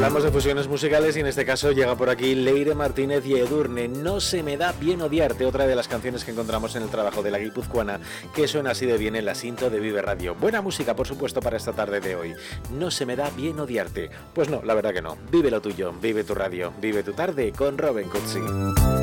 Hablamos de fusiones musicales y en este caso llega por aquí Leire Martínez y Edurne. No se me da bien odiarte, otra de las canciones que encontramos en el trabajo de la guipuzcoana, que suena así de bien en la cinta de Vive Radio. Buena música, por supuesto, para esta tarde de hoy. No se me da bien odiarte. Pues no, la verdad que no. Vive lo tuyo, vive tu radio, vive tu tarde con Robin Cutsi.